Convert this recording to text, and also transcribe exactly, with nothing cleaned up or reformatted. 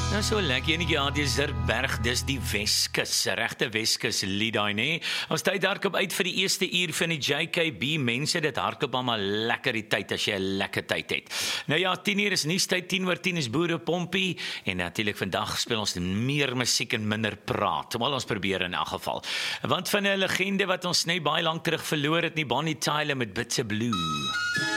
Nou so lekker enetjie aan die Zurberg, dis die Weskus, regte Weskus lied daai nê. Ons tyd hardloop uit vir die eerste uur van die J K B mense, dit hardloop maar lekker die tyd as jy 'n lekker tyd het. Nou ja, tien uur is nuustyd, tien oor tien is Boerepompie en natuurlik vandag speel ons meer musiek en minder praat. Wel ons probeer in elk geval. Want van 'n legende wat ons net baie lank terug verloor het, nie Bonnie Tyler met Bitter Blue.